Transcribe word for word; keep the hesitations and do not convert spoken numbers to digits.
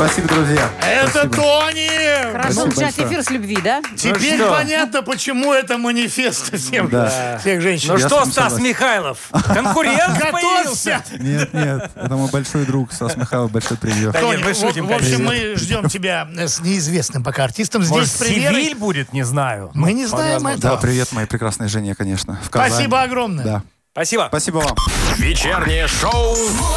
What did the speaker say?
Спасибо, друзья. Это Спасибо. Тони! Хорошо, начать эфир с любви, да? Теперь Ну что? понятно, почему это манифест всем, Да. всех женщин. Ну Я что, с ним Стас согласен. Михайлов, конкурент появился. Готовься! Нет, нет, это мой большой друг Стас Михайлов, большой привет. Да Тони, нет, мы в- шутим, в общем, конечно. мы ждем тебя с неизвестным пока артистом. Может, Здесь с премьерой. Севиль будет, не знаю. Мы не знаем Возможно. этого. Да, привет моей прекрасной жене, конечно. В Казани. Спасибо огромное. Да. Спасибо. Спасибо вам. Вечернее шоу